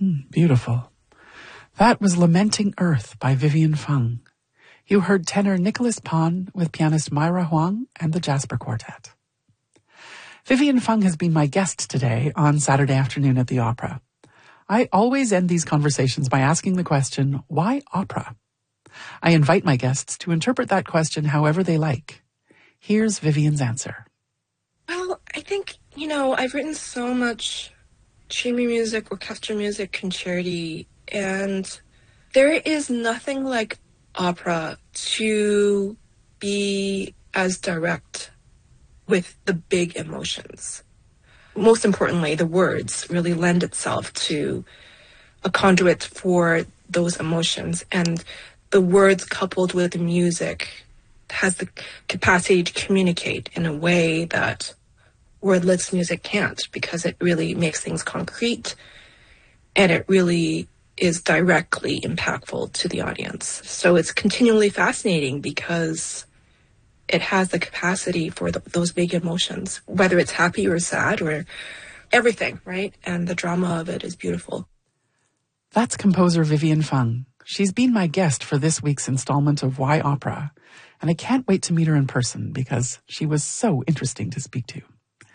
Beautiful. That was Lamenting Earth by Vivian Fung. You heard tenor Nicholas Pan with pianist Myra Huang and the Jasper Quartet. Vivian Fung has been my guest today on Saturday afternoon at the opera. I always end these conversations by asking the question, why opera? I invite my guests to interpret that question however they like. Here's Vivian's answer. Well, I think, I've written so much chamber music, orchestral music, concerti, and there is nothing like opera to be as direct with the big emotions. Most importantly, the words really lend itself to a conduit for those emotions, and the words coupled with the music has the capacity to communicate in a way that wordless music can't, because it really makes things concrete and it really is directly impactful to the audience. So it's continually fascinating because it has the capacity for those big emotions, whether it's happy or sad or everything, right? And the drama of it is beautiful. That's composer Vivian Fung. She's been my guest for this week's installment of Why Opera, and I can't wait to meet her in person because she was so interesting to speak to.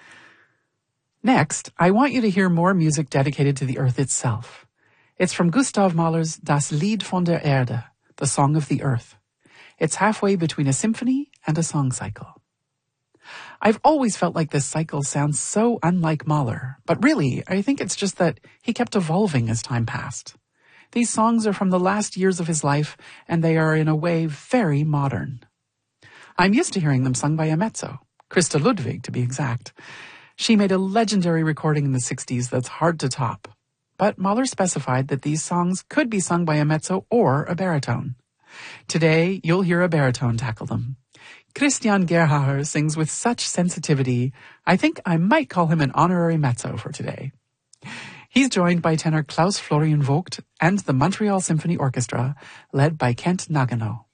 Next, I want you to hear more music dedicated to the earth itself. It's from Gustav Mahler's Das Lied von der Erde, the Song of the Earth. It's halfway between a symphony and a song cycle. I've always felt like this cycle sounds so unlike Mahler, but really, I think it's just that he kept evolving as time passed. These songs are from the last years of his life, and they are in a way very modern. I'm used to hearing them sung by a mezzo, Christa Ludwig to be exact. She made a legendary recording in the 60s that's hard to top. But Mahler specified that these songs could be sung by a mezzo or a baritone. Today, you'll hear a baritone tackle them. Christian Gerhaher sings with such sensitivity, I think I might call him an honorary mezzo for today. He's joined by tenor Klaus Florian Vogt and the Montreal Symphony Orchestra, led by Kent Nagano.